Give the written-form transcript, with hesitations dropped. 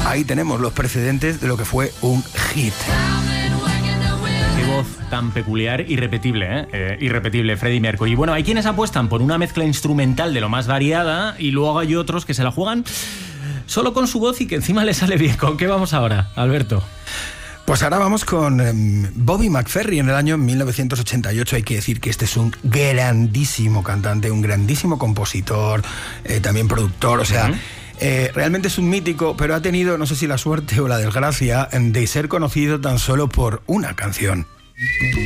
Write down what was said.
Ahí tenemos los precedentes de lo que fue un hit. Qué voz tan peculiar, irrepetible, irrepetible, Freddie Mercury. Y bueno, hay quienes apuestan por una mezcla instrumental de lo más variada y luego hay otros que se la juegan solo con su voz y que encima le sale bien. ¿Con qué vamos ahora, Alberto? Pues ahora vamos con Bobby McFerrin en el año 1988. Hay que decir que este es un grandísimo cantante, un grandísimo compositor, también productor, o sea... realmente es un mítico, pero ha tenido, no sé si la suerte o la desgracia, de ser conocido tan solo por una canción.